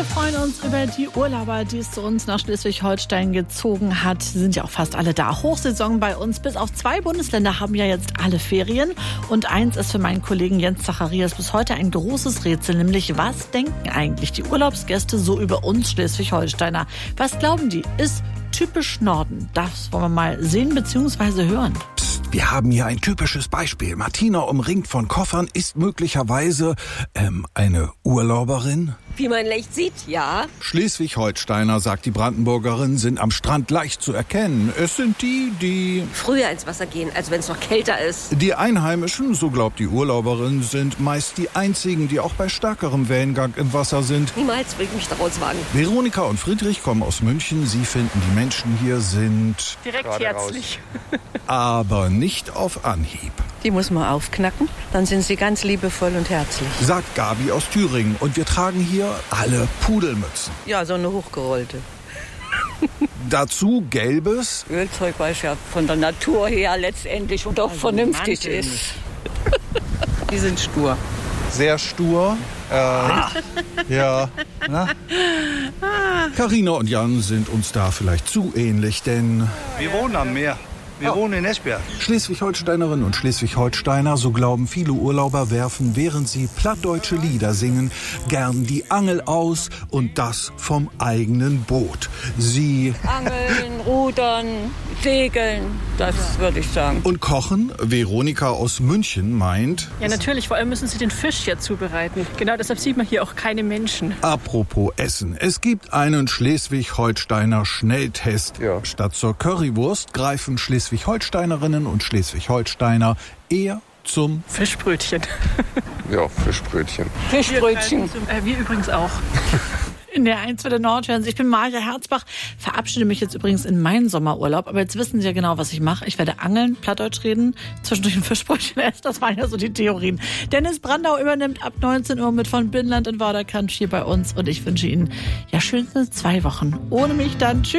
Wir freuen uns über die Urlauber, die es zu uns nach Schleswig-Holstein gezogen hat. Sie sind ja auch fast alle da. Hochsaison bei uns. Bis auf 2 Bundesländer haben ja jetzt alle Ferien. Und eins ist für meinen Kollegen Jens Zacharias bis heute ein großes Rätsel. Nämlich, was denken eigentlich die Urlaubsgäste so über uns Schleswig-Holsteiner? Was glauben die? Ist typisch Norden? Das wollen wir mal sehen bzw. hören. Wir haben hier ein typisches Beispiel. Martina, umringt von Koffern, ist möglicherweise eine Urlauberin? Wie man leicht sieht, ja. Schleswig-Holsteiner, sagt die Brandenburgerin, sind am Strand leicht zu erkennen. Es sind die Früher ins Wasser gehen, als wenn es noch kälter ist. Die Einheimischen, so glaubt die Urlauberin, sind meist die einzigen, die auch bei stärkerem Wellengang im Wasser sind. Niemals will ich mich daraus wagen. Veronika und Friedrich kommen aus München. Sie finden, die Menschen hier sind direkt herzlich. Aber nicht auf Anhieb. Die muss man aufknacken, dann sind sie ganz liebevoll und herzlich. Sagt Gabi aus Thüringen. Und wir tragen hier alle Pudelmützen. Ja, so eine hochgerollte. Dazu gelbes. Ölzeug, weil es ja von der Natur her letztendlich und auch vernünftig ist. Die sind stur. Sehr stur. Ja. Carina und Jan sind uns da vielleicht zu ähnlich, denn Wir wohnen am Meer. Wir wohnen in Esbjerg. Schleswig-Holsteinerinnen und Schleswig-Holsteiner, so glauben viele Urlauber, werfen, während sie plattdeutsche Lieder singen, gern die Angel aus und das vom eigenen Boot. Sie Angeln, Rudern, Segeln, das würde ich sagen. und kochen. Veronika aus München meint, Ja, natürlich. Vor allem müssen sie den Fisch ja zubereiten. Genau deshalb sieht man hier auch keine Menschen. apropos Essen. Es gibt einen Schleswig-Holsteiner Schnelltest. Ja. Statt zur Currywurst greifen Schleswig-Holsteinerinnen und Schleswig-Holsteiner eher zum Fischbrötchen. Ja, Fischbrötchen. Fischbrötchen. Wir übrigens auch. In der 1 für der Nordhörens. Ich bin Maja Herzbach, verabschiede mich jetzt übrigens in meinen Sommerurlaub. Aber jetzt wissen Sie ja genau, was ich mache. Ich werde angeln, Plattdeutsch reden, zwischendurch ein Fischbrötchen essen. Das waren ja so die Theorien. Dennis Brandau übernimmt ab 19 Uhr mit von Binnenland in Vorderkant hier bei uns. Und ich wünsche Ihnen ja schönste 2 Wochen. Ohne mich dann. Tschüss.